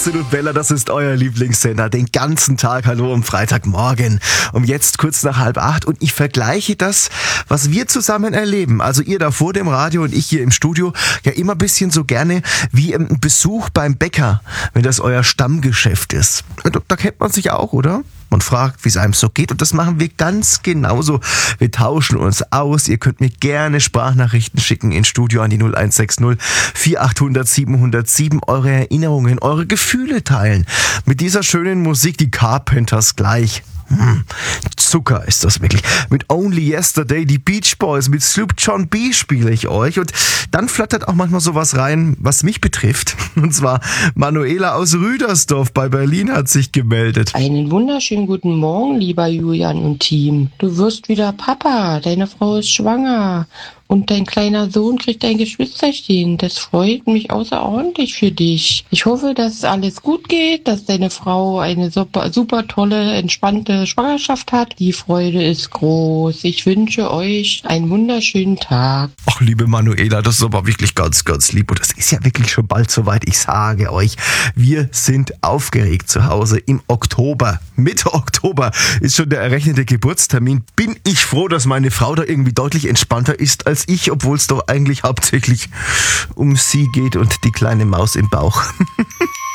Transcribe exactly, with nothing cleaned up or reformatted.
Absolut Bella, das ist euer Lieblingssender. Den ganzen Tag hallo am Freitagmorgen. Um jetzt kurz nach halb acht. Und ich vergleiche das, was wir zusammen erleben. Also ihr da vor dem Radio und ich hier im Studio. Ja, immer ein bisschen so gerne wie ein Besuch beim Bäcker, wenn das euer Stammgeschäft ist. Da kennt man sich auch, oder? Man fragt, wie es einem so geht, und das machen wir ganz genauso. Wir tauschen uns aus. Ihr könnt mir gerne Sprachnachrichten schicken ins Studio an die null eins sechs null vier acht null null sieben null sieben. Eure Erinnerungen, eure Gefühle teilen. Mit dieser schönen Musik, die Carpenters gleich. Hm, Zucker ist das wirklich. Mit Only Yesterday, die Beach Boys, mit Sloop John B spiele ich euch. Und dann flattert auch manchmal sowas rein, was mich betrifft. Und zwar Manuela aus Rüdersdorf bei Berlin hat sich gemeldet. Einen wunderschönen guten Morgen, lieber Julian und Team. Du wirst wieder Papa, deine Frau ist schwanger. Und dein kleiner Sohn kriegt ein Geschwisterchen. Das freut mich außerordentlich für dich. Ich hoffe, dass alles gut geht, dass deine Frau eine super, super tolle, entspannte Schwangerschaft hat. Die Freude ist groß. Ich wünsche euch einen wunderschönen Tag. Ach, liebe Manuela, das ist aber wirklich ganz, ganz lieb. Und das ist ja wirklich schon bald soweit. Ich sage euch, wir sind aufgeregt zu Hause im Oktober. Mitte Oktober ist schon der errechnete Geburtstermin. Bin ich froh, dass meine Frau da irgendwie deutlich entspannter ist als ich, obwohl es doch eigentlich hauptsächlich um sie geht und die kleine Maus im Bauch.